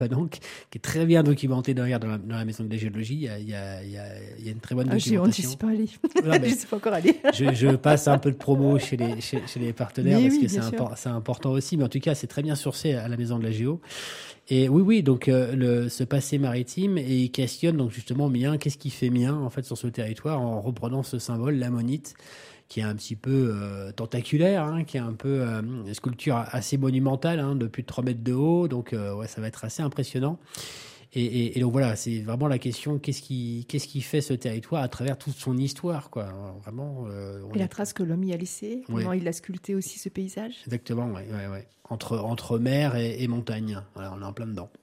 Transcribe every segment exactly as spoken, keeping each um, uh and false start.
donc, qui est très bien documenté derrière dans la, dans la maison de la géologie. Il y a, il y a, il y a, il y a une très bonne Ah, j'y- on documentation. n'y suis pas allé. Non, mais Je ne suis pas encore allé. je, je passe un peu de promo chez les, chez, chez les partenaires Mais parce oui, que bien c'est, sûr. impor- c'est important aussi. Mais en tout cas, c'est très bien sourcé à la maison de la géo. Et oui, oui, donc euh, le, ce passé maritime, et il questionne donc justement mien, qu'est-ce qui fait mien en fait sur ce territoire en reprenant ce symbole, l'ammonite, qui est un petit peu euh, tentaculaire, hein, qui est un peu euh, une sculpture assez monumentale, hein, de plus de trois mètres de haut, donc euh, ouais, ça va être assez impressionnant. Et, et, et donc voilà, c'est vraiment la question, qu'est-ce qui, qu'est-ce qui fait ce territoire à travers toute son histoire, quoi. Alors, vraiment, euh, on Et la est- trace que l'homme y a laissée, Oui. comment il a sculpté aussi ce paysage. Exactement, ouais, ouais, ouais. Entre, entre mer et, et montagne. Voilà, on est en plein dedans.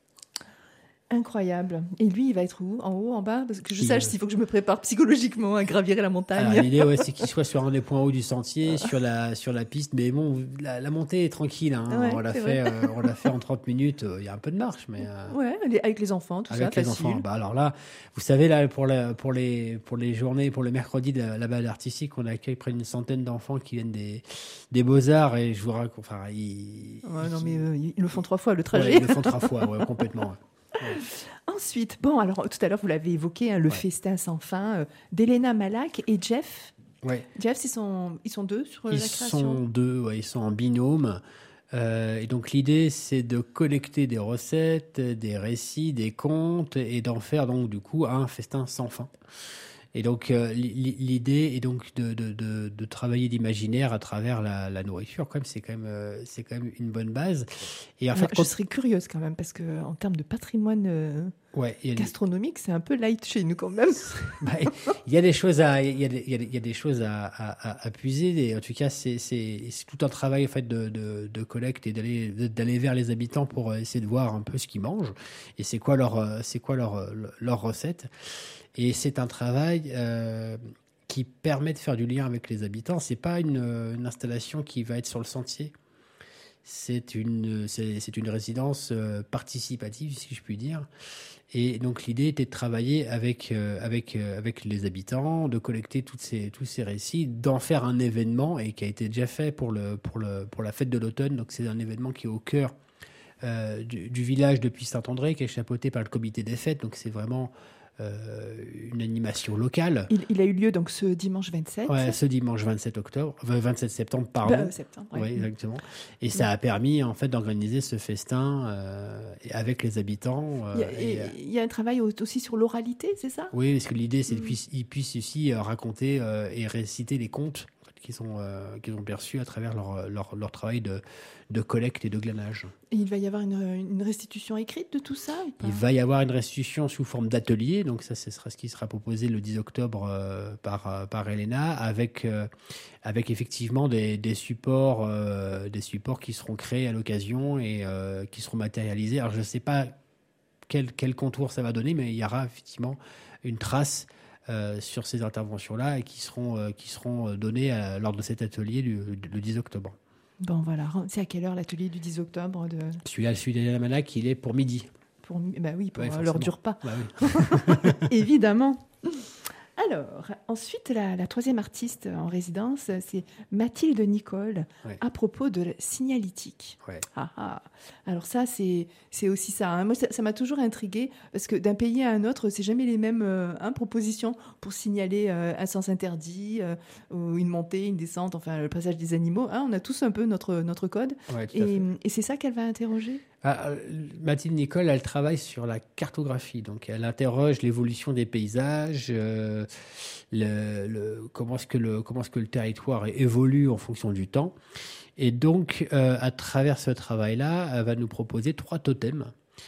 Incroyable. Et lui, il va être où? En haut, en bas? Parce que je Il, sache euh, s'il faut que je me prépare psychologiquement à gravir la Alors, montagne. l'idée, ouais, c'est qu'il soit sur un des points hauts du sentier, sur la, sur la piste. Mais bon, la, la montée est tranquille, hein. Ouais, on, l'a c'est fait, euh, on l'a fait en trente minutes. Il y a un peu de marche, mais euh, Ouais, les- avec les enfants, tout avec ça, les facile. enfants. Bah, alors là, vous savez, là, pour, la, pour, les, pour les journées, pour le mercredi de la, la balade artistique, on accueille près d'une centaine d'enfants qui viennent des, des Beaux-Arts. Et je vous raconte, enfin, ils, Ouais, non, ils- mais euh, ils le font trois fois, le ouais, trajet. ils le font trois fois, ouais, complètement. Ouais. Ensuite, bon, alors tout à l'heure, vous l'avez évoqué, hein, le Ouais. festin sans fin euh, d'Elena Malak et Jeff. Ouais. Jeff, ils sont, ils sont deux sur euh, Ils la création. sont deux, ouais, ils sont en binôme. Euh, et donc l'idée, c'est de collecter des recettes, des récits, des contes, et d'en faire donc du coup un festin sans fin. Et donc euh, li- l'idée est donc de, de, de, de travailler l'imaginaire à travers la, la nourriture. Quand même, c'est quand même euh, c'est quand même une bonne base. Et en Alors, fait, je quand- serais curieuse quand même, parce que en termes de patrimoine euh, ouais, il y a des- gastronomique, c'est un peu light chez nous quand même. bah, il y a des choses à il y a des, il y a des, il y a des choses à, à, à- à puiser. Et en tout cas, c'est c'est c'est tout un travail en fait de de, de collecte et d'aller de- d'aller vers les habitants pour essayer de voir un peu ce qu'ils mangent et c'est quoi leur euh, c'est quoi leur euh, leur recette. Et c'est un travail euh, qui permet de faire du lien avec les habitants. C'est pas une, une installation qui va être sur le sentier. C'est une, c'est, c'est une résidence euh, participative, si je puis dire. Et donc l'idée était de travailler avec, euh, avec, euh, avec les habitants, de collecter toutes ces, tous ces récits, d'en faire un événement, et qui a été déjà fait pour, le, pour, le, pour la fête de l'automne. Donc c'est un événement qui est au cœur euh, du, du village depuis Saint-André, qui est chapeauté par le comité des fêtes. Donc c'est vraiment euh, une animation locale. Il, il a eu lieu donc ce dimanche vingt-sept. Ouais, ce dimanche vingt-sept octobre, euh, vingt-sept septembre, pardon. Bah, euh, septembre, ouais. Oui, exactement. Et ça a permis en fait d'organiser ce festin euh, avec les habitants. euh, Il y, a, et, et- euh, il y a un travail au- aussi sur l'oralité, c'est ça? oui, parce que l'idée c'est Mm. qu'ils puissent, ils puissent aussi euh, raconter euh, et réciter les contes en fait, qu'ils ont, euh, qu'ils ont perçus à travers leur, leur, leur travail de, de collecte et de glanage. Et il va y avoir une, une restitution écrite de tout ça ou pas? Il va y avoir une restitution sous forme d'atelier, donc ça, ce sera ce qui sera proposé le dix octobre euh, par, euh, par Elena, avec, euh, avec effectivement des, des, supports, euh, des supports qui seront créés à l'occasion et euh, qui seront matérialisés. Alors je ne sais pas quel, quel contour ça va donner, mais il y aura effectivement une trace euh, sur ces interventions-là et qui seront, euh, qui seront données à- lors de cet atelier du, le dix octobre. Bon, voilà. C'est à quelle heure l'atelier du dix octobre de... Celui-là, celui d'Elena Malak, il est pour midi. pour... Bah oui, pour Ouais, euh, l'heure forcément. du repas. Bah oui. Évidemment. Alors, ensuite, la, la troisième artiste en résidence, c'est Mathilde Nicole, Ouais. à propos de la signalétique. Ouais. Ah, ah. Alors ça, c'est c'est aussi ça. hein. Moi, ça ça m'a toujours intriguée, parce que d'un pays à un autre, c'est jamais les mêmes euh, hein, propositions pour signaler euh, un sens interdit, euh, ou une montée, une descente, enfin le passage des animaux. hein. On a tous un peu notre, notre code. Ouais, tout à Et, fait. et c'est ça qu'elle va interroger. Ah, euh, Mathilde Nicole, elle travaille sur la cartographie, donc elle interroge l'évolution des paysages, euh, le, le- comment est-ce que le comment est-ce que le territoire évolue en fonction du temps, et donc euh, à travers ce travail-là, elle va nous proposer trois totems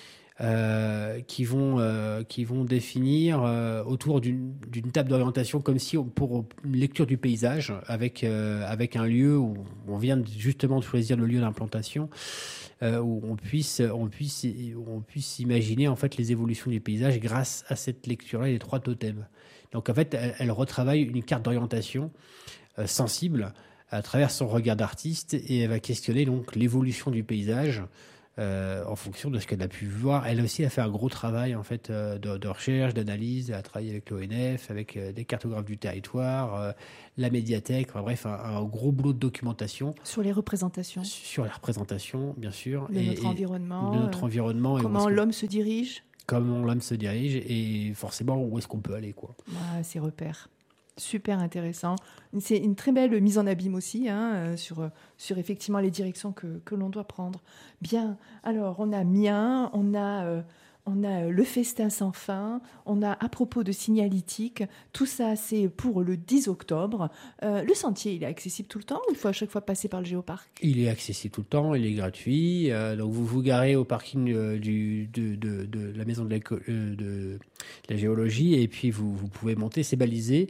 euh, qui vont euh, qui vont définir euh, autour d'une d'une table d'orientation, comme si on, pour une lecture du paysage, avec euh, avec un lieu où on vient justement de choisir le lieu d'implantation. Euh, où on puisse, on, puisse, on puisse imaginer en fait les évolutions du paysage grâce à cette lecture-là et les trois totems. Donc en fait, elle, elle retravaille une carte d'orientation euh, sensible à travers son regard d'artiste, et elle va questionner donc l'évolution du paysage euh, en fonction de ce qu'elle a pu voir. Elle aussi a fait un gros travail en fait euh, de, de recherche, d'analyse. Elle a travaillé avec l'O N F, avec euh, des cartographes du territoire, euh, la médiathèque, enfin, bref, un, un gros boulot de documentation. Sur les représentations. Sur la représentation, bien sûr. De et, notre et environnement. De notre euh, environnement. Comment et l'homme se dirige. Comment l'homme se dirige et forcément où est-ce qu'on peut aller, quoi. Ah, ces repères. Super intéressant. C'est une très belle mise en abîme aussi hein, euh, sur, sur effectivement les directions que, que l'on doit prendre. Bien, alors on a Mien, on a, euh, on a le festin sans fin, on a à propos de signalétique, tout ça c'est pour le dix octobre. Euh, le sentier, il est accessible tout le temps ou il faut à chaque fois passer par le géoparc ? Il est accessible tout le temps, il est gratuit. Euh, donc vous vous garez au parking euh, du, de, de, de la maison de la, euh, de la géologie et puis vous, vous pouvez monter, c'est balisé.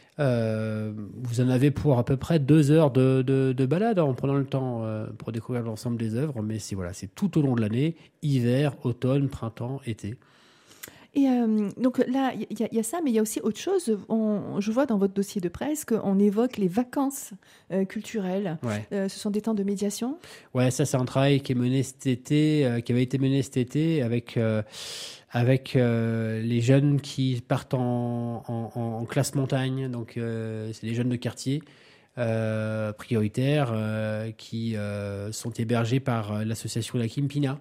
Euh, vous en avez pour à peu près deux heures de, de, de balade en prenant le temps euh, pour découvrir l'ensemble des œuvres, mais c'est, voilà, c'est tout au long de l'année, hiver, automne, printemps, été. Et euh, donc là, il y, y a ça, mais il y a aussi autre chose. On, je vois dans votre dossier de presse qu'on évoque les vacances euh, culturelles. Ouais. Euh, ce sont des temps de médiation ? Ouais, ça c'est un travail qui est mené cet été, euh, qui avait été mené cet été avec euh, avec euh, les jeunes qui partent en, en, en classe montagne. Donc euh, c'est des jeunes de quartier euh, prioritaires euh, qui euh, sont hébergés par l'association La Kimpina.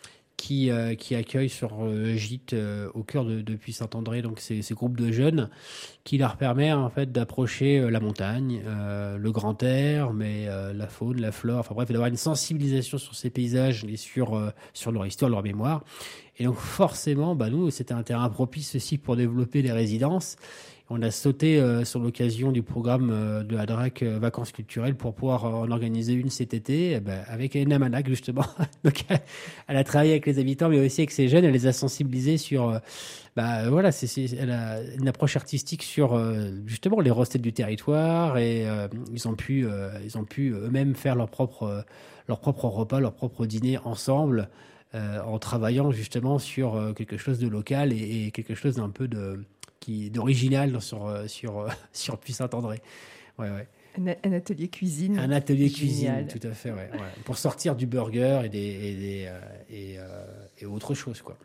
Qui, euh, qui accueille sur euh, gîte euh, au cœur de, de Puy-Saint-André, donc ces, ces groupes de jeunes qui leur permet en fait d'approcher euh, la montagne, euh, le grand air, mais euh, la faune, la flore, enfin bref, d'avoir une sensibilisation sur ces paysages et sur, euh, sur leur histoire, leur mémoire. Et donc forcément, bah, nous, c'était un terrain propice aussi pour développer les résidences. On a sauté euh, sur l'occasion du programme euh, de la D R A C euh, Vacances culturelles pour pouvoir euh, en organiser une cet été, eh ben, avec Elena Manac justement. Donc, elle a travaillé avec les habitants, mais aussi avec ces jeunes. Elle les a sensibilisés sur, euh, bah voilà, c'est, c'est, elle a une approche artistique sur euh, justement les recettes du territoire et euh, ils ont pu, euh, ils ont pu eux-mêmes faire leur propre, euh, leur propre repas, leur propre dîner ensemble. Euh, en travaillant justement sur euh, quelque chose de local et, et quelque chose d'un peu de qui d'original sur sur sur Puy-Saint-André. Ouais ouais. Un, un atelier cuisine. Un atelier Génial. cuisine, tout à fait, ouais, ouais. Pour sortir du burger et des et des euh, et, euh, et autre chose quoi.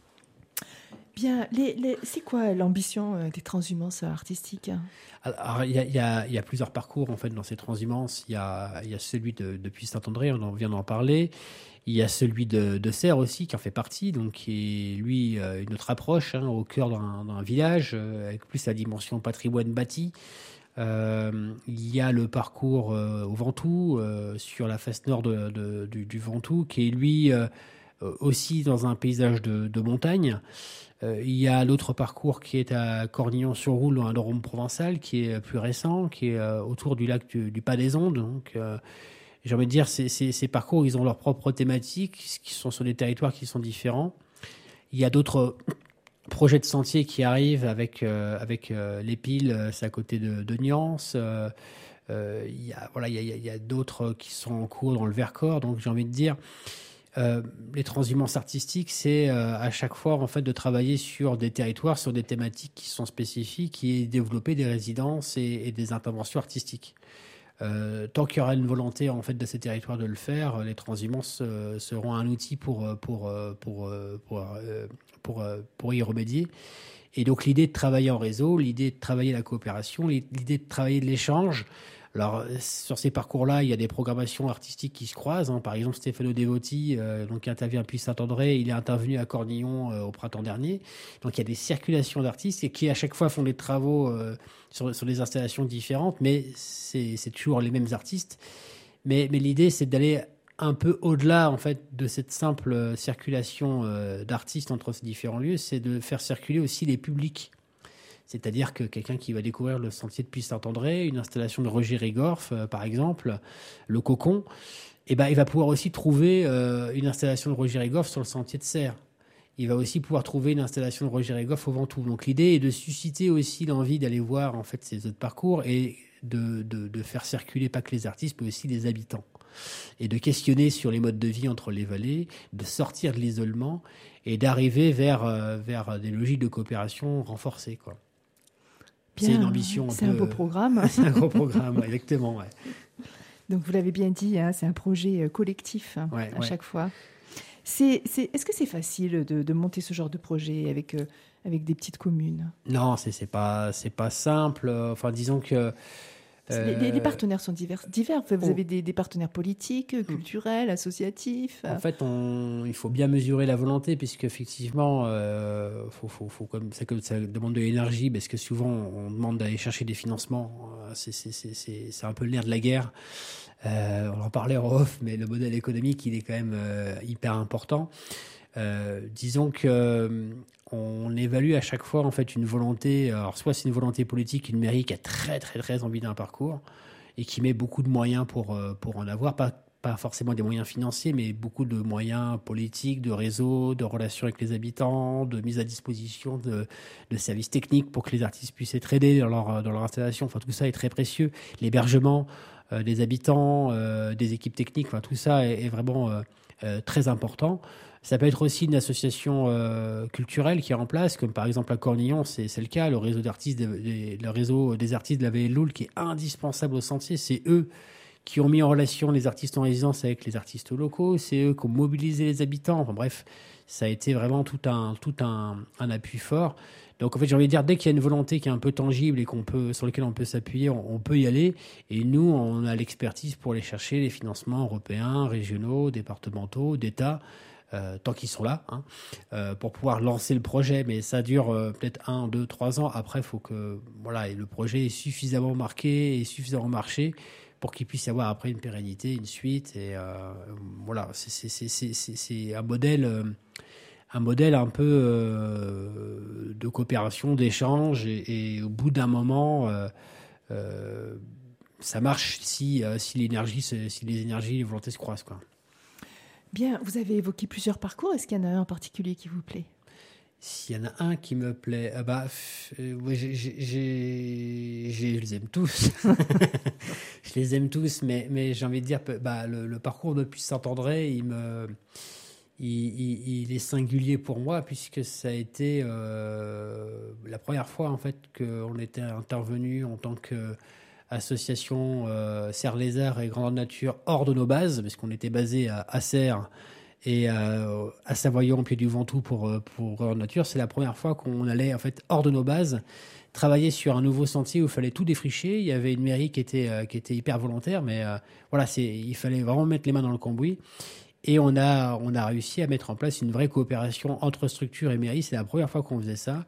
Bien, les, les, c'est quoi l'ambition euh, des transhumances artistiques ? Alors, il y a, il y a, il y a plusieurs parcours en fait dans ces transhumances. Il y a, il y a celui de, de Puy-Saint-André, on en vient d'en parler. Il y a celui de, de Serres aussi qui en fait partie, donc qui est lui euh, une autre approche hein, au cœur d'un, d'un village euh, avec plus la dimension patrimoine bâti. Euh, il y a le parcours euh, au Ventoux euh, sur la face nord de, de, du, du Ventoux qui est lui euh, aussi dans un paysage de, de montagne. Euh, il y a l'autre parcours qui est à Cornillon-sur-Roule, dans un Drôme provençal, qui est plus récent, qui est euh, autour du lac du, du Pas des Ondes. Donc, euh, j'ai envie de dire, ces, ces, ces parcours, ils ont leurs propres thématiques, qui sont sur des territoires qui sont différents. Il y a d'autres projets de sentiers qui arrivent avec, euh, avec euh, les piles, c'est à côté de, de Niance. Euh, euh, il y a, voilà, il y a, il y a d'autres qui sont en cours dans le Vercors. Donc, j'ai envie de dire... Euh, les transhumances artistiques, c'est euh, à chaque fois en fait de travailler sur des territoires, sur des thématiques qui sont spécifiques et développer des résidences et, et des interventions artistiques. Euh, tant qu'il y aura une volonté en fait de ces territoires de le faire, les transhumances euh, seront un outil pour pour pour pour pour, pour, pour, pour y remédier. Et donc l'idée de travailler en réseau, l'idée de travailler la coopération, l'idée de travailler de l'échange. Alors, sur ces parcours-là, il y a des programmations artistiques qui se croisent. Hein. Par exemple, Stefano Devotti, euh, donc, qui intervient à Puy-Saint-André, il est intervenu à Cornillon euh, au printemps dernier. Donc, il y a des circulations d'artistes et qui, à chaque fois, font des travaux euh, sur, sur des installations différentes, mais c'est, c'est toujours les mêmes artistes. Mais, mais l'idée, c'est d'aller un peu au-delà, en fait, de cette simple circulation euh, d'artistes entre ces différents lieux, c'est de faire circuler aussi les publics. C'est-à-dire que quelqu'un qui va découvrir le sentier de Puy-Saint-André, une installation de Roger Rigorf, euh, par exemple, le Cocon, eh ben, il va pouvoir aussi trouver euh, une installation de Roger Rigorf sur le sentier de Serres. Il va aussi pouvoir trouver une installation de Roger Rigorf au Ventoux. Donc l'idée est de susciter aussi l'envie d'aller voir en fait ces autres parcours et de, de, de faire circuler pas que les artistes, mais aussi les habitants. Et de questionner sur les modes de vie entre les vallées, de sortir de l'isolement et d'arriver vers, euh, vers des logiques de coopération renforcées, quoi. Bien, c'est une ambition. Un c'est peu... un beau programme. C'est un gros programme, exactement. Ouais. Donc vous l'avez bien dit, hein, c'est un projet collectif hein, ouais, à ouais. chaque fois. C'est, c'est, est-ce que c'est facile de, de monter ce genre de projet avec, euh, avec des petites communes? Non, c'est, c'est pas, c'est pas simple. Enfin, disons que Les, les- les euh, partenaires sont divers. divers. Enfin, vous oh. avez des, des partenaires politiques, culturels, associatifs. En fait, on, il faut bien mesurer la volonté, puisque effectivement, euh, faut, faut, faut comme ça, que ça demande de l'énergie, parce que souvent on demande d'aller chercher des financements. C'est, c'est, c'est, c'est, c'est un peu le nerf de la guerre. Euh, on en parlait en off, mais le modèle économique, il est quand même euh, hyper important. Euh, disons que euh, on évalue à chaque fois en fait une volonté. Alors soit c'est une volonté politique, une mairie qui a très très très envie d'un parcours et qui met beaucoup de moyens pour euh, pour en avoir, pas pas forcément des moyens financiers, mais beaucoup de moyens politiques, de réseaux, de relations avec les habitants, de mise à disposition de, de services techniques pour que les artistes puissent être aidés dans leur, dans leur installation. Enfin, tout ça est très précieux. L'hébergement euh, des habitants, euh, des équipes techniques, enfin, tout ça est, est vraiment euh, euh, très important. Ça peut être aussi une association euh, culturelle qui est en place, comme par exemple à Cornillon, c'est, c'est le cas, le réseau d'artistes, des, des- le réseau des artistes de la Vallée de l'Oule qui est indispensable au Sentier. C'est eux qui ont mis en relation les artistes en résidence avec les artistes locaux, c'est eux qui ont mobilisé les habitants. Enfin bref, ça a été vraiment tout un, tout un, un appui fort. Donc en fait, j'ai envie de dire, dès qu'il y a une volonté qui est un peu tangible et qu'on peut, sur laquelle on peut s'appuyer, on, on peut y aller. Et nous, on a l'expertise pour aller chercher les financements européens, régionaux, départementaux, d'État, euh, tant qu'ils sont là, hein, euh, pour pouvoir lancer le projet. Mais ça dure euh, peut-être un, deux, trois ans. Après, il faut que voilà, et le projet est suffisamment marqué et suffisamment marché pour qu'il puisse y avoir après une pérennité, une suite. Et euh, voilà, c'est, c'est, c'est, c'est, c'est c'est un modèle, euh, un modèle un peu euh, de coopération, d'échange. Et, et au bout d'un moment, euh, euh, ça marche si, euh, si, l'énergie, se- si les énergies, les volontés se croisent, quoi. Bien, vous avez évoqué plusieurs parcours. Est-ce qu'il y en a un en particulier qui vous plaît? S'il y en a un qui me plaît, ah bah, f- euh, ouais, j'ai, j'ai, j'ai- j'ai- je les aime tous. Je les aime tous, mais, mais j'ai envie de dire, pe- bah, le, le parcours de Puy Saint-André, il, me, il, il- il est singulier pour moi, puisque ça a été euh, la première fois en fait, qu'on était intervenu en tant qu'association euh, Serre-les-Arts et Grandeur Nature hors de nos bases, parce qu'on était basé à, à Serres et euh, à Savoyon, au pied du Ventoux pour, euh, pour Grandeur Nature. C'est la première fois qu'on allait en fait hors de nos bases travailler sur un nouveau sentier où il fallait tout défricher. Il y avait une mairie qui était, euh, qui était hyper volontaire, mais euh, voilà, c'est, il fallait vraiment mettre les mains dans le cambouis. Et on a, on a réussi à mettre en place une vraie coopération entre structures et mairies. C'est la première fois qu'on faisait ça.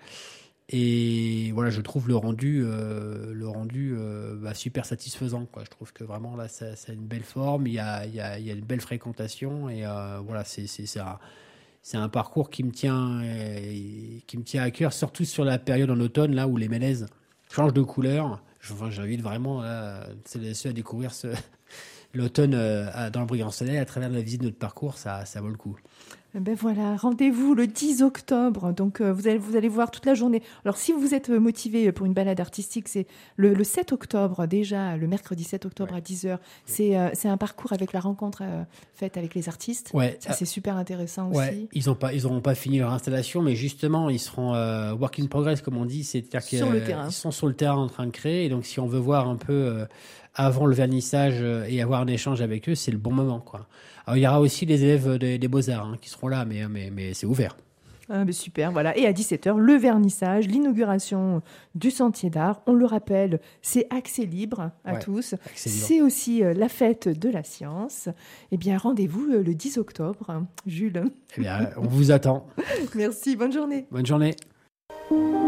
Et voilà, je trouve le rendu, euh, le rendu euh, bah, super satisfaisant, quoi. Je trouve que vraiment là, ça, ça a une belle forme. Il y a, il y a, il y a une belle fréquentation. Et euh, voilà, c'est, c'est, c'est un, c'est un parcours qui me tient, euh, qui me tient à cœur, surtout sur la période en automne, là où les mélèzes changent de couleur. Je- Enfin, j'invite vraiment là, celles et ceux à découvrir ce, l'automne euh, à- dans le Brillant-Soleil à travers la visite de notre parcours. Ça, ça vaut le coup. Ben voilà, rendez-vous le dix octobre. Donc, euh, vous, allez, vous allez voir toute la journée. Alors, si vous êtes motivé pour une balade artistique, c'est le, le sept octobre, déjà, le mercredi sept octobre Ouais. à dix heures. C'est, euh, c'est un parcours avec la rencontre euh, faite avec les artistes. Ouais, Ça, c'est super intéressant ouais, aussi. ils n'ont pas, ils auront pas fini leur installation, mais justement, ils seront euh, work in progress, comme on dit, c'est-à-dire Sur le terrain. qu'ils sont sur le terrain en train de créer. Et donc, si on veut voir un peu euh, avant le vernissage euh, et avoir un échange avec eux, c'est le bon moment, quoi. Alors, il y aura aussi les élèves des, des Beaux-Arts hein, qui seront là, mais, mais, mais c'est ouvert. Ah, ben super, voilà. Et à dix-sept heures, le vernissage, l'inauguration du Sentier d'Art. On le rappelle, c'est accès libre à Ouais, tous. accès libre. C'est aussi euh, la fête de la science. Eh bien, rendez-vous euh, le dix octobre. Jules, Eh bien, on vous attend. merci, bonne journée. Bonne journée.